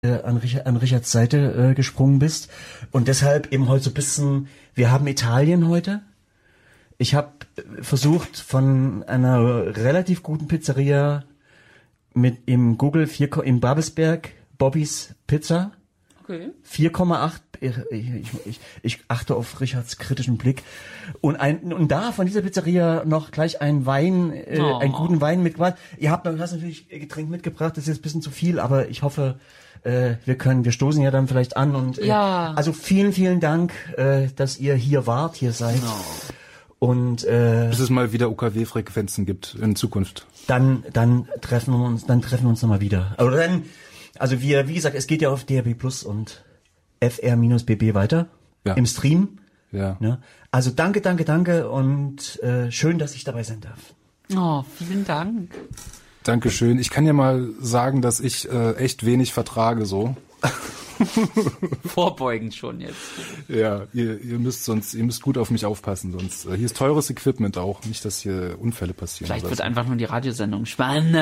an Richards Seite gesprungen bist und deshalb eben heute so ein bisschen, wir haben Italien heute. Ich habe versucht von einer relativ guten Pizzeria mit im Google in Babelsberg, Bobbys Pizza. Okay. 4,8. Ich achte auf Richards kritischen Blick. Und da von dieser Pizzeria noch gleich einen Wein, einen guten Wein mitgebracht. Du hast natürlich Getränk mitgebracht, das ist jetzt ein bisschen zu viel, aber ich hoffe, wir stoßen ja dann vielleicht an und also vielen, vielen Dank, dass ihr hier seid. Und bis es mal wieder UKW-Frequenzen gibt in Zukunft. Dann treffen wir uns nochmal wieder. Also wie gesagt, es geht ja auf DRB Plus und FR-BB weiter im Stream. Ja. Ne? Also danke und schön, dass ich dabei sein darf. Oh, vielen Dank. Dankeschön. Ich kann ja mal sagen, dass ich echt wenig vertrage so. Vorbeugend schon jetzt. Ja, ihr müsst gut auf mich aufpassen, sonst hier ist teures Equipment auch, nicht, dass hier Unfälle passieren. Vielleicht wird einfach nur die Radiosendung spannend.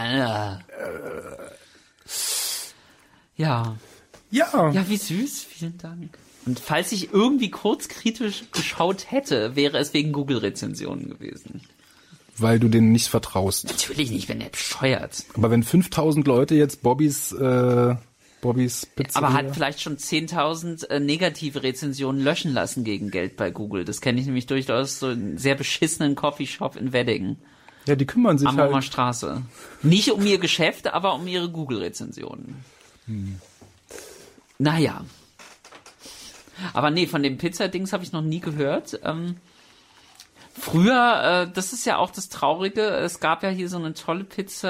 Ja. Ja, wie süß. Vielen Dank. Und falls ich irgendwie kurz kritisch geschaut hätte, wäre es wegen Google-Rezensionen gewesen. Weil du denen nicht vertraust. Natürlich nicht, wenn der bescheuert. Aber wenn 5000 Leute jetzt Bobbys Pizzeria... Aber hat vielleicht schon 10.000 negative Rezensionen löschen lassen gegen Geld bei Google. Das kenne ich nämlich durchaus, so einen sehr beschissenen Coffeeshop in Wedding. Ja, die kümmern sich Ammermer Straße. Nicht um ihr Geschäft, aber um ihre Google-Rezensionen. Naja. Aber nee, von dem Pizzadings habe ich noch nie gehört. Früher, das ist ja auch das Traurige, es gab ja hier so eine tolle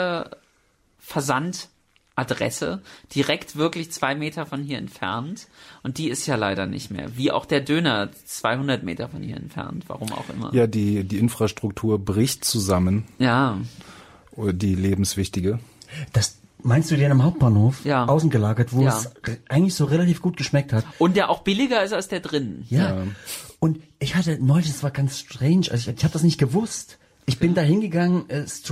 Pizza-Versandadresse, direkt wirklich 2 Meter von hier entfernt. Und die ist ja leider nicht mehr. Wie auch der Döner 200 Meter von hier entfernt, warum auch immer. Ja, die Infrastruktur bricht zusammen. Ja. Die lebenswichtige. Das meinst du den am Hauptbahnhof? Ja. Außen gelagert, wo es eigentlich so relativ gut geschmeckt hat. Und der auch billiger ist als der drin. Ja. Und ich hatte neulich, das war ganz strange, also ich habe das nicht gewusst. Ich bin da hingegangen,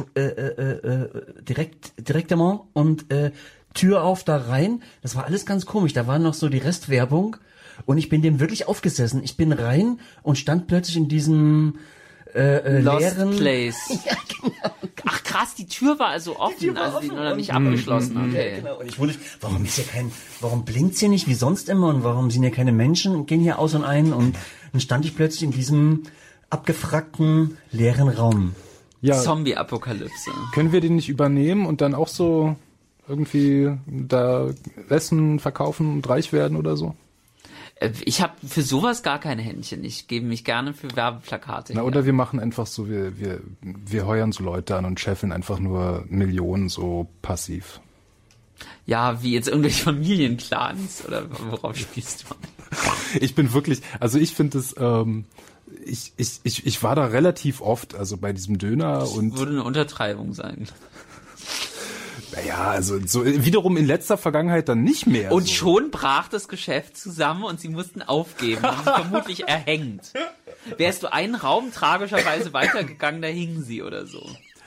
direktement und Tür auf da rein. Das war alles ganz komisch. Da war noch so die Restwerbung und ich bin dem wirklich aufgesessen. Ich bin rein und stand plötzlich in diesem Lost leeren Place. Ja, genau. Ach krass, die Tür war also offen, oder nicht abgeschlossen. Okay. Ja, genau. Und ich wundere mich, warum blinkt's hier nicht wie sonst immer und warum sind hier keine Menschen und gehen hier aus und ein und dann stand ich plötzlich in diesem abgefragten leeren Raum. Ja. Zombie-Apokalypse. Können wir den nicht übernehmen und dann auch so irgendwie da essen, verkaufen und reich werden oder so? Ich habe für sowas gar keine Händchen. Ich gebe mich gerne für Werbeplakate. Na, oder wir machen einfach so, wir heuern so Leute an und scheffeln einfach nur Millionen so passiv. Ja, wie jetzt irgendwelche Familienclans oder worauf spielst du? Ich bin wirklich, also ich finde es, ich war da relativ oft, also bei diesem Döner das und... würde eine Untertreibung sein. Naja, also so wiederum in letzter Vergangenheit dann nicht mehr. Und so. Schon brach das Geschäft zusammen und sie mussten aufgeben und vermutlich erhängt. Wärst du einen Raum tragischerweise weitergegangen, da hingen sie oder so.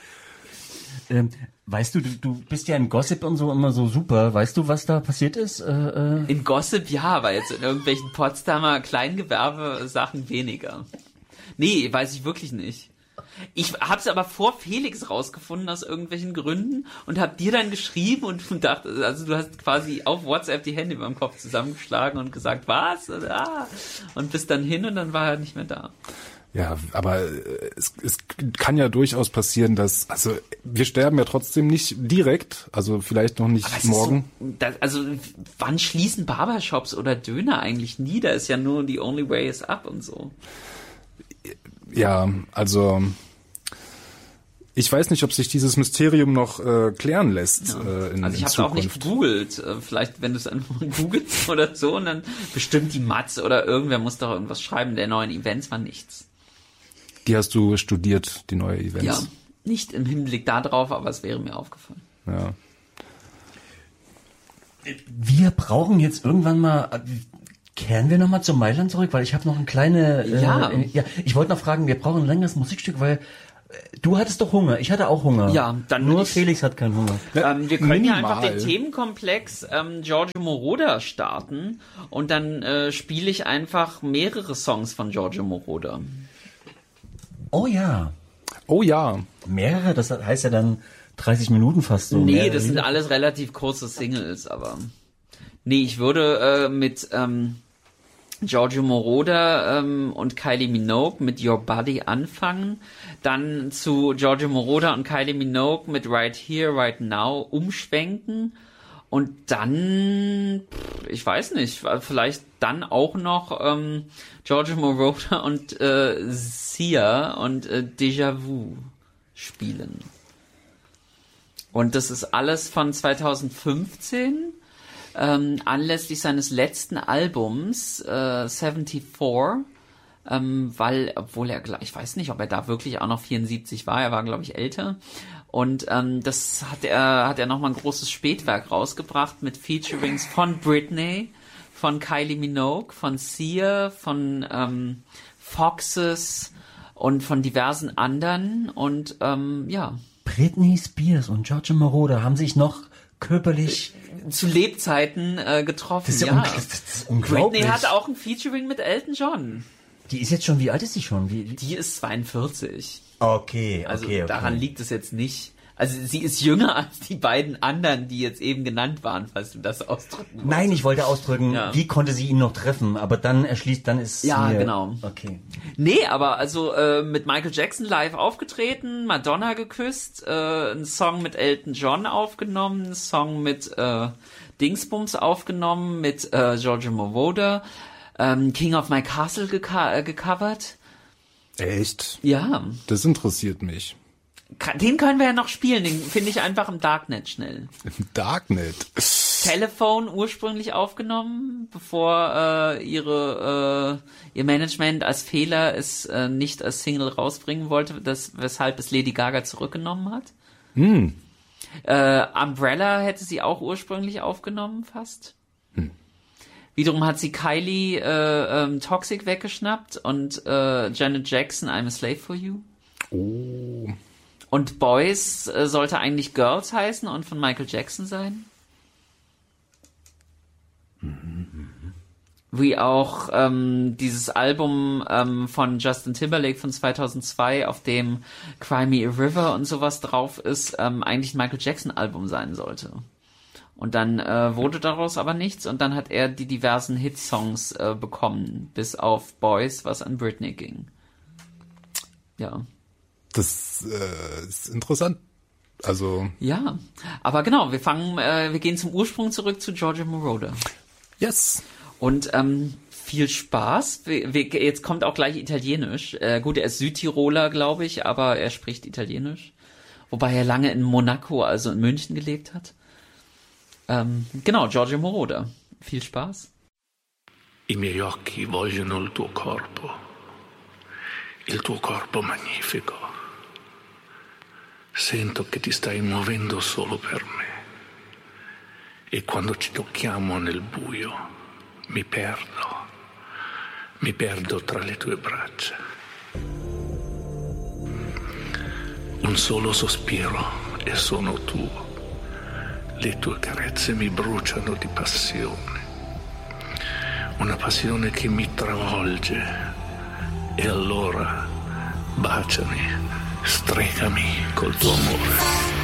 Weißt du bist ja in Gossip und so immer so super. Weißt du, was da passiert ist? In Gossip ja, aber jetzt in irgendwelchen Potsdamer Kleingewerbe-Sachen weniger. Nee, weiß ich wirklich nicht. Ich hab's aber vor Felix rausgefunden aus irgendwelchen Gründen und hab dir dann geschrieben und dachte, also du hast quasi auf WhatsApp die Hände über dem Kopf zusammengeschlagen und gesagt, was? Und bist dann hin und dann war er nicht mehr da. Ja, aber es kann ja durchaus passieren, dass, also wir sterben ja trotzdem nicht direkt, also vielleicht noch nicht morgen. So, wann schließen Barbershops oder Döner eigentlich nie? Da ist ja nur the only way is up und so. Ja, also ich weiß nicht, ob sich dieses Mysterium noch klären lässt. Ja. In also ich habe auch nicht gegoogelt. Vielleicht, wenn du es einfach mal googelst oder so, und dann bestimmt die Matz oder irgendwer muss doch irgendwas schreiben. Der neuen Events war nichts. Die hast du studiert, die neue Events? Ja, nicht im Hinblick darauf, aber es wäre mir aufgefallen. Ja. Wir brauchen jetzt irgendwann mal... Kehren wir nochmal zum Mailand zurück, weil ich habe noch eine kleine... ich wollte noch fragen, wir brauchen ein längeres Musikstück, weil Du hattest doch Hunger, ich hatte auch Hunger. Ja, dann nur Felix hat keinen Hunger. Wir können ja einfach den Themenkomplex Giorgio Moroder starten und dann spiele ich einfach mehrere Songs von Giorgio Moroder. Oh ja. Oh ja. Mehrere? Das heißt ja dann 30 Minuten fast so. Nee, das sind alles relativ kurze Singles, aber... Nee, ich würde mit Giorgio Moroder und Kylie Minogue mit Your Body anfangen, dann zu Giorgio Moroder und Kylie Minogue mit Right Here, Right Now umschwenken und dann, ich weiß nicht, vielleicht dann auch noch Giorgio Moroder und Sia und Déjà Vu spielen. Und das ist alles von 2015. Anlässlich seines letzten Albums 74, weil, obwohl er, ich weiß nicht, ob er da wirklich auch noch 74 war, er war, glaube ich, älter. Und das hat er nochmal ein großes Spätwerk rausgebracht mit Featurings von Britney, von Kylie Minogue, von Sia, von Foxes und von diversen anderen. Und ja. Britney Spears und Giorgio Moroder haben sich noch körperlich zu Lebzeiten getroffen. Das ist das ist unglaublich. Britney hatte auch ein Featuring mit Elton John. Die ist jetzt schon, wie alt ist die schon? Die ist 42. Okay, also okay. Daran liegt es jetzt nicht. Also sie ist jünger als die beiden anderen, die jetzt eben genannt waren, falls du das ausdrücken wolltest. Nein, ich wollte ausdrücken, wie konnte sie ihn noch treffen, aber dann ist ja, genau. Okay. Nee, aber also mit Michael Jackson live aufgetreten, Madonna geküsst, einen Song mit Elton John aufgenommen, einen Song mit Dingsbums aufgenommen, mit Giorgio Moroder, King of My Castle gecovert. Echt? Ja. Das interessiert mich. Den können wir ja noch spielen, den finde ich einfach im Darknet schnell. Im Darknet? Telephone ursprünglich aufgenommen, bevor ihr Management als Fehler es nicht als Single rausbringen wollte, weshalb es Lady Gaga zurückgenommen hat. Umbrella hätte sie auch ursprünglich aufgenommen, fast. Wiederum hat sie Kylie Toxic weggeschnappt und Janet Jackson I'm a Slave for You. Oh. Und Boys sollte eigentlich Girls heißen und von Michael Jackson sein. Wie auch dieses Album von Justin Timberlake von 2002, auf dem Cry Me a River und sowas drauf ist, eigentlich ein Michael Jackson Album sein sollte. Und dann wurde daraus aber nichts und dann hat er die diversen Hitsongs bekommen, bis auf Boys, was an Britney ging. Ja. Das ist interessant. Also. Ja, aber genau, wir gehen zum Ursprung zurück zu Giorgio Moroder. Yes. Und viel Spaß. Jetzt kommt auch gleich Italienisch. Gut, er ist Südtiroler, glaube ich, aber er spricht Italienisch. Wobei er lange in Monaco, also in München, gelebt hat. Genau, Giorgio Moroder. Viel Spaß. I miei occhi vogliono il tuo corpo magnifico. Sento che ti stai muovendo solo per me. E quando ci tocchiamo nel buio, mi perdo tra le tue braccia. Un solo sospiro e sono tuo. Le tue carezze mi bruciano di passione. Una passione che mi travolge. E allora baciami, stregami col tuo amore.